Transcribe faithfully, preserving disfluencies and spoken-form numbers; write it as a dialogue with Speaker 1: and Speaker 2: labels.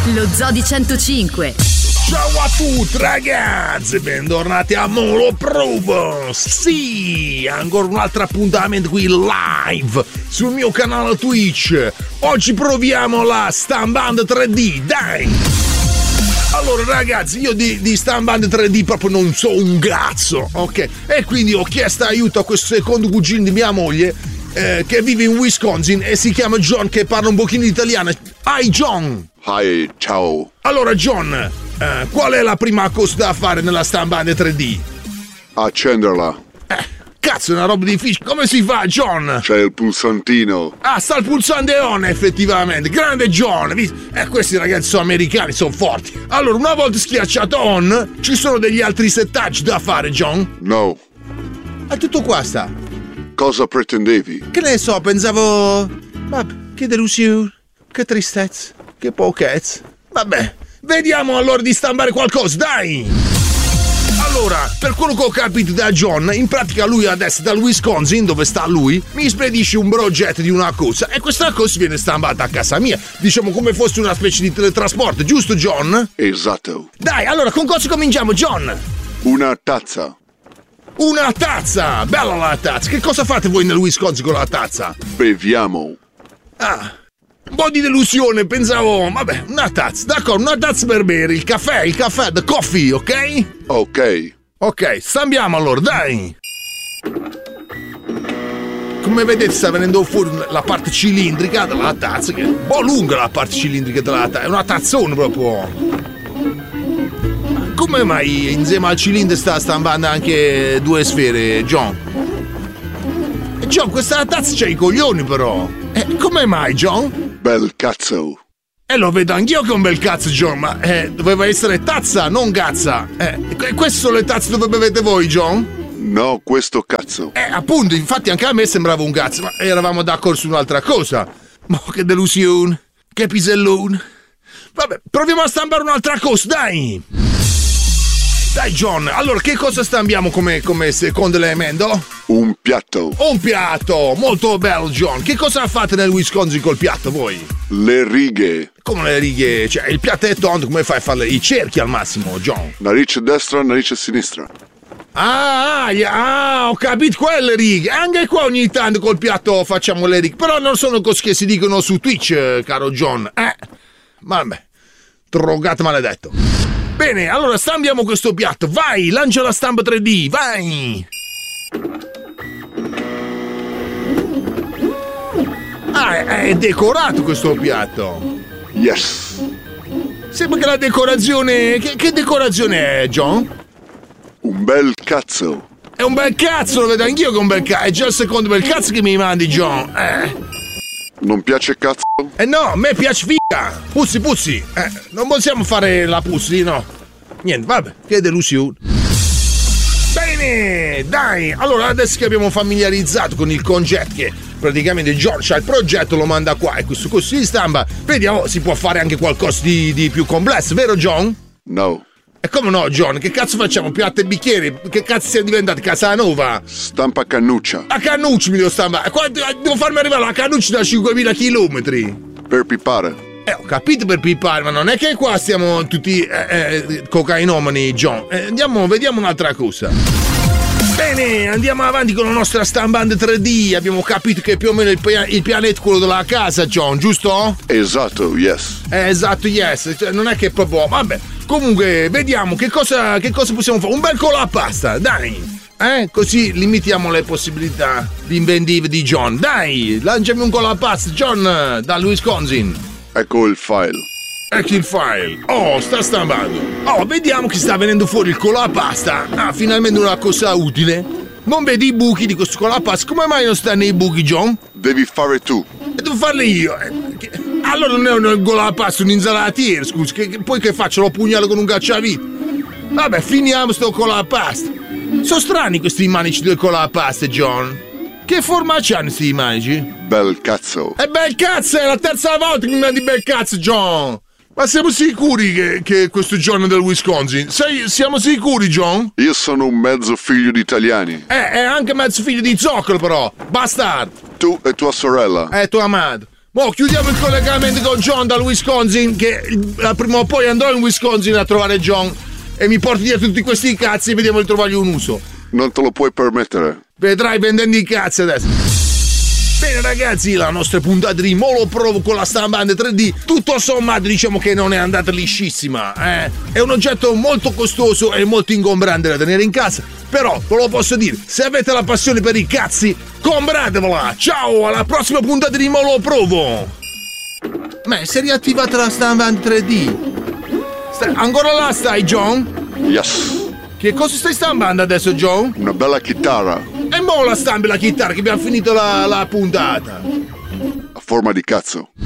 Speaker 1: Lo Zoo di centocinque.
Speaker 2: Ciao a tutti ragazzi, bentornati a Molo Provo. Sì, ancora un altro appuntamento qui live sul mio canale Twitch. Oggi proviamo la Stuntband tre D, dai. Allora ragazzi, io di, di Stuntband tre D proprio non so un cazzo, ok? E quindi ho chiesto aiuto a questo secondo cugino di mia moglie eh, che vive in Wisconsin e si chiama John, che parla un pochino di italiano. Hi John!
Speaker 3: Hi, ciao.
Speaker 2: Allora John, eh, qual è la prima cosa da fare nella Stuntband tre D?
Speaker 3: Accenderla.
Speaker 2: Eh, cazzo, è una roba difficile. Come si fa, John?
Speaker 3: C'è il pulsantino.
Speaker 2: Ah, sta il pulsante on, effettivamente. Grande John. Eh, questi ragazzi sono americani, sono forti. Allora, una volta schiacciato on, ci sono degli altri settaggi da fare, John?
Speaker 3: No.
Speaker 2: È tutto qua, sta.
Speaker 3: Cosa pretendevi?
Speaker 2: Che ne so, pensavo... Vabbè, che delusione, che tristezza, che pochezza. Vabbè, vediamo allora di stampare qualcosa, dai! Allora, per quello che ho capito da John, in pratica lui adesso dal Wisconsin, dove sta lui, mi spedisce un progetto di una cosa e questa cosa viene stampata a casa mia, diciamo come fosse una specie di teletrasporto, giusto John?
Speaker 3: Esatto.
Speaker 2: Dai, allora con cosa cominciamo, John?
Speaker 3: Una tazza.
Speaker 2: Una tazza! Bella la tazza! Che cosa fate voi nel Wisconsin con la tazza?
Speaker 3: Beviamo.
Speaker 2: Ah, un po' di delusione, pensavo, vabbè, una tazza, d'accordo, una tazza per bere, il caffè, il caffè, the coffee, ok?
Speaker 3: Ok.
Speaker 2: Ok, stambiamo allora, dai! Come vedete sta venendo fuori la parte cilindrica della tazza, che è un po' lunga la parte cilindrica della tazza, è una tazzone proprio. Come mai insieme al cilindro sta stampando anche due sfere, John? John, questa tazza c'ha i coglioni però. Eh, come mai, John?
Speaker 3: Bel cazzo.
Speaker 2: Eh, lo vedo anch'io che è un bel cazzo, John, ma eh, doveva essere tazza, non cazza. Eh, e queste sono le tazze dove bevete voi, John?
Speaker 3: No, questo cazzo.
Speaker 2: Eh, appunto, infatti anche a me sembrava un cazzo, ma eravamo d'accordo su un'altra cosa. Ma che delusione, che pisellone. Vabbè, proviamo a stampare un'altra cosa, dai! Dai John, allora che cosa stampiamo come, come secondo elemento?
Speaker 3: Un piatto.
Speaker 2: Un piatto, molto bello John. Che cosa fate nel Wisconsin col piatto voi?
Speaker 3: Le righe.
Speaker 2: Come le righe? Cioè il piatto è tondo, come fai a fare i cerchi al massimo, John?
Speaker 3: Narice destra, narice sinistra.
Speaker 2: Ah, ah, ho capito quelle righe. Anche qua ogni tanto col piatto facciamo le righe. Però non sono cose che si dicono su Twitch, caro John. Eh, vabbè, drogato maledetto. Bene, allora stampiamo questo piatto. Vai, lancia la stampa tre D, vai! Ah, è, è decorato questo piatto.
Speaker 3: Yes.
Speaker 2: Sembra che la decorazione... Che, che decorazione è, John?
Speaker 3: Un bel cazzo.
Speaker 2: È un bel cazzo, lo vedo anch'io che è un bel cazzo. È già il secondo bel cazzo che mi mandi, John. Eh...
Speaker 3: Non piace cazzo?
Speaker 2: Eh no, a me piace figa. Puzzi, puzzi. Eh, non possiamo fare la puzzi, no. Niente, vabbè, che delusione. Bene, dai. Allora, adesso che abbiamo familiarizzato con il concetto che praticamente John c'ha il progetto, lo manda qua e questo così si stampa. Vediamo, si può fare anche qualcosa di, di più complesso, vero John?
Speaker 3: No.
Speaker 2: E come no, John? Che cazzo facciamo? Piatto e bicchieri? Che cazzo siamo diventati? Casanova?
Speaker 3: Stampa cannuccia.
Speaker 2: La cannuccia mi devo stampare. Devo farmi arrivare la cannuccia da cinquemila chilometri.
Speaker 3: Per pipare.
Speaker 2: Eh, ho capito per pipare, ma non è che qua stiamo tutti eh, eh, cocainomani, John. Eh, andiamo, vediamo un'altra cosa. Bene, andiamo avanti con la nostra Stuntband tre D. Abbiamo capito che più o meno il, pia- il pianeta è quello della casa, John, giusto?
Speaker 3: Esatto, yes.
Speaker 2: Eh, esatto, yes. Cioè, non è che proprio... Vabbè, comunque, vediamo che cosa, che cosa possiamo fare. Un bel colapasta, dai. Eh, così limitiamo le possibilità di inventive di John. Dai, lanciami un colapasta, John, dal Wisconsin.
Speaker 3: Ecco il file.
Speaker 2: Ecco il file. Oh, sta stampando. Oh, vediamo che sta venendo fuori il colapasta. Ah, finalmente una cosa utile. Non vedi i buchi di questo colapasta? Come mai non stanno i buchi, John?
Speaker 3: Devi fare tu.
Speaker 2: E devo farli io. Allora non è un colapasta, un insalatiere, scusi. Che, che, poi che faccio? Lo pugnalo con un cacciavite. Vabbè, finiamo sto colapasta. Sono strani questi manici del colapasta, John. Che forma c'hanno questi manici?
Speaker 3: Bel cazzo.
Speaker 2: E bel cazzo, è la terza volta che mi mandi bel cazzo, John. Ma siamo sicuri che, che questo John è del Wisconsin? Sei, siamo sicuri, John?
Speaker 3: Io sono un mezzo figlio di italiani.
Speaker 2: Eh, è anche mezzo figlio di zoccolo, però. Bastard.
Speaker 3: Tu e tua sorella.
Speaker 2: Eh, tua madre. Mo chiudiamo il collegamento con John dal Wisconsin, che prima o poi andrò in Wisconsin a trovare John e mi porti via tutti questi cazzi e vediamo di trovargli un uso.
Speaker 3: Non te lo puoi permettere.
Speaker 2: Vedrai vendendo i cazzi adesso. Bene ragazzi, la nostra puntata di Molo Pro con la stampante tre D tutto sommato diciamo che non è andata liscissima, eh? È un oggetto molto costoso e molto ingombrante da tenere in casa, però ve lo posso dire, se avete la passione per i cazzi, compratevela. Ciao, alla prossima puntata di Molo Provo. Ma si è riattivata la stampante tre D. Stai, ancora là stai, John?
Speaker 3: Yes.
Speaker 2: Che cosa stai stampando adesso, John?
Speaker 3: Una bella chitarra.
Speaker 2: E mo la stampi la chitarra che abbiamo finito la, la puntata.
Speaker 3: A forma di cazzo.